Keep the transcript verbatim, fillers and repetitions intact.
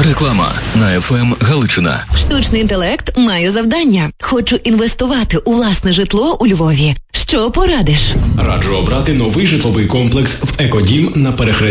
Реклама на еф ем Галичина. Штучний інтелект має завдання. Хочу інвестувати у власне житло у Львові. Що порадиш? Раджу обрати новий житловий комплекс в Екодім на перехресті